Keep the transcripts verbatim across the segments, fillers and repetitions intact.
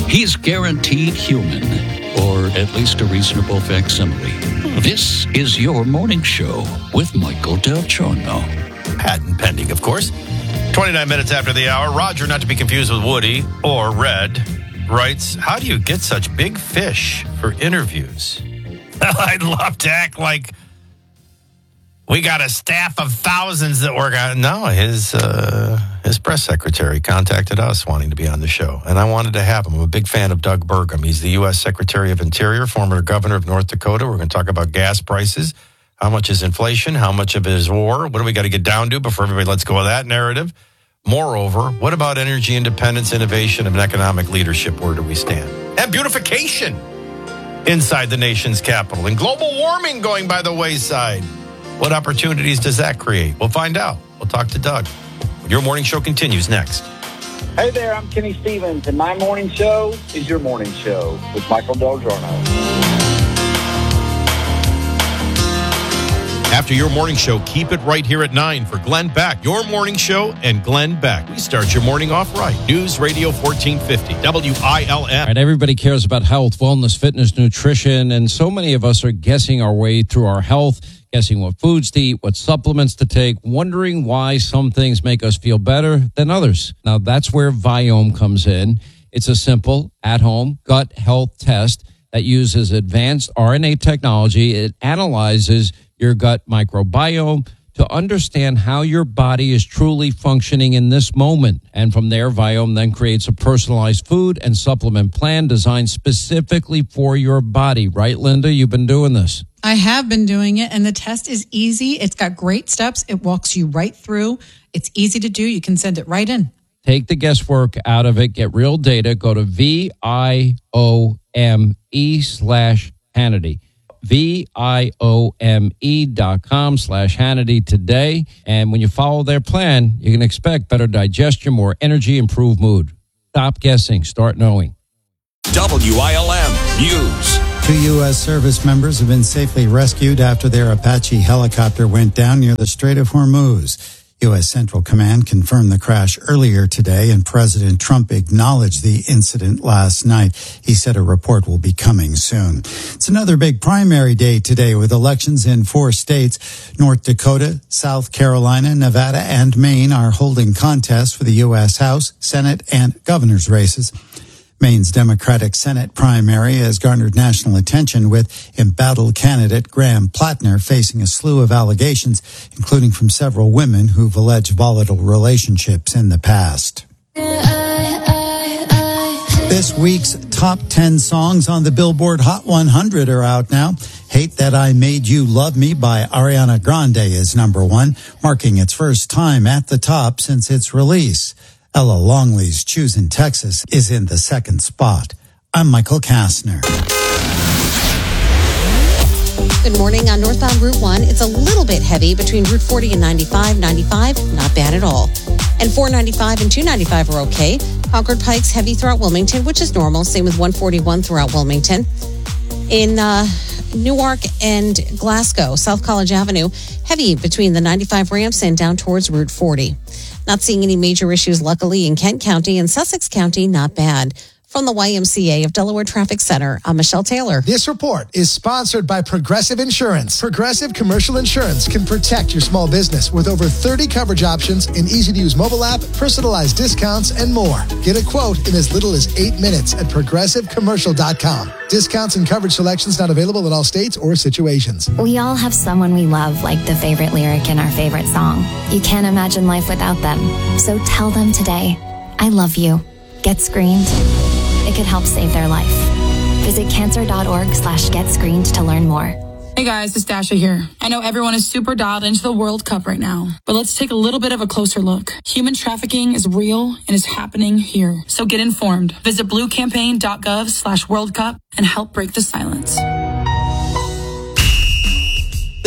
He's guaranteed human, or at least a reasonable facsimile. This is Your Morning Show with Michael Del Giorno. Patent pending, of course. twenty-nine minutes after the hour, Roger, not to be confused with Woody or Red, writes, how do you get such big fish for interviews? I'd love to act like we got a staff of thousands that work on. No, his uh, his press secretary contacted us wanting to be on the show, and I wanted to have him. I'm a big fan of Doug Burgum. He's the U S Secretary of Interior, former governor of North Dakota. We're going to talk about gas prices. How much is inflation? How much of it is war? What do we got to get down to before everybody lets go of that narrative? Moreover, what about energy independence, innovation, and economic leadership? Where do we stand? And beautification inside the nation's capital. And global warming going by the wayside. What opportunities does that create? We'll find out. We'll talk to Doug. Your morning show continues next. Hey there, I'm Kenny Stevens, and my morning show is your morning show with Michael Del Giorno. After your morning show, keep it right here at nine for Glenn Beck. Your morning show and Glenn Beck. We start your morning off right. News Radio fourteen fifty, W I L M. Right, everybody cares about health, wellness, fitness, nutrition, and so many of us are guessing our way through our health, guessing what foods to eat, what supplements to take, wondering why some things make us feel better than others. Now, that's where Viome comes in. It's a simple, at-home gut health test that uses advanced R N A technology. It analyzes your gut microbiome to understand how your body is truly functioning in this moment. And from there, Viome then creates a personalized food and supplement plan designed specifically for your body. Right, Linda? You've been doing this. I have been doing it, and the test is easy. It's got great steps. It walks you right through. It's easy to do. You can send it right in. Take the guesswork out of it. Get real data. Go to V I O M E slash Hannity. V-I-O-M-E dot com slash Hannity today. And when you follow their plan, you can expect better digestion, more energy, improved mood. Stop guessing. Start knowing. W I L M News. Two U S service members have been safely rescued after their Apache helicopter went down near the Strait of Hormuz. U S Central Command confirmed the crash earlier today, and President Trump acknowledged the incident last night. He said a report will be coming soon. It's another big primary day today with elections in four states. North Dakota, South Carolina, Nevada, and Maine are holding contests for the U S House, Senate, and governor's races. Maine's Democratic Senate primary has garnered national attention, with embattled candidate Graham Plattner facing a slew of allegations, including from several women who've alleged volatile relationships in the past. This week's top ten songs on the Billboard Hot one hundred are out now. Hate That I Made You Love Me by Ariana Grande is number one, marking its first time at the top since its release. Ella Longley's Choosing Texas is in the second spot. I'm Michael Kastner. Good morning. On northbound Route one, it's a little bit heavy between Route forty and ninety-five. ninety-five, not bad at all. And four ninety-five and two ninety-five are okay. Concord Pike's heavy throughout Wilmington, which is normal. Same with one forty-one throughout Wilmington. In uh, Newark and Glasgow, South College Avenue, heavy between the ninety-five ramps and down towards Route forty. Not seeing any major issues, luckily, in Kent County and Sussex County, not bad. From the Y M C A of Delaware Traffic Center, I'm Michelle Taylor. This report is sponsored by Progressive Insurance. Progressive Commercial Insurance can protect your small business with over thirty coverage options, an easy-to-use mobile app, personalized discounts, and more. Get a quote in as little as eight minutes at progressive commercial dot com. Discounts and coverage selections not available in all states or situations. We all have someone we love, like the favorite lyric in our favorite song. You can't imagine life without them. So tell them today, I love you. Get screened. It could help save their life. Visit cancer.org slash get screened to learn more. Hey guys, it's Dasha here. I know everyone is super dialed into the World Cup right now, but let's take a little bit of a closer look. Human trafficking is real and is happening here. So get informed. Visit bluecampaign.gov slash World Cup and help break the silence.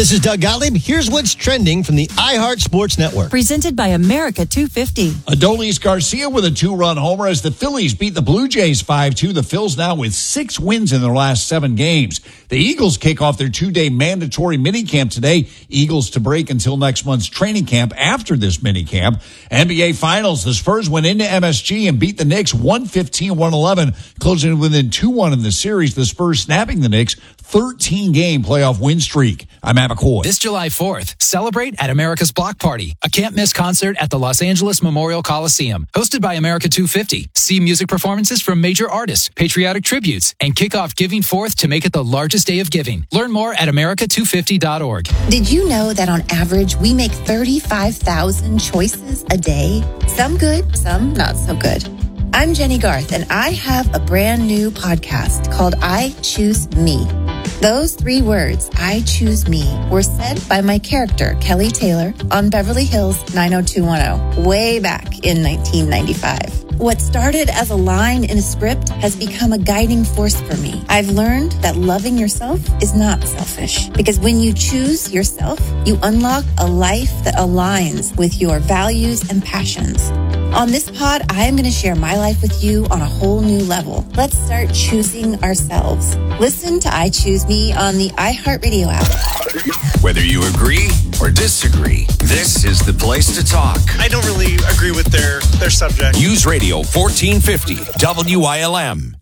This is Doug Gottlieb. Here's what's trending from the iHeart Sports Network. Presented by America two fifty. Adolis Garcia with a two-run homer as the Phillies beat the Blue Jays five two. The Phils now with six wins in their last seven games. The Eagles kick off their two-day mandatory minicamp today. Eagles to break until next month's training camp after this minicamp. N B A Finals, the Spurs went into M S G and beat the Knicks one fifteen to one eleven, closing within two one in the series. The Spurs snapping the Knicks' thirteen-game playoff win streak. I'm Matt McCoy. This July fourth, celebrate at America's Block Party, a can't-miss concert at the Los Angeles Memorial Coliseum. Hosted by America two fifty. See music performances from major artists, patriotic tributes, and kick off Giving Forth to make it the largest day of giving. Learn more at america two fifty dot org. Did you know that on average, we make thirty-five thousand choices a day? Some good, some not so good. I'm Jenny Garth, and I have a brand new podcast called I Choose Me. Those three words, I choose me, were said by my character, Kelly Taylor, on Beverly Hills nine oh two one oh, way back in nineteen ninety-five. What started as a line in a script has become a guiding force for me. I've learned that loving yourself is not selfish, because when you choose yourself, you unlock a life that aligns with your values and passions. On this pod, I am going to share my life with you on a whole new level. Let's start choosing ourselves. Listen to I Choose Me on the iHeartRadio app. Whether you agree or disagree, this is the place to talk. I don't really agree with their, their subject. News Radio fourteen fifty, W I L M.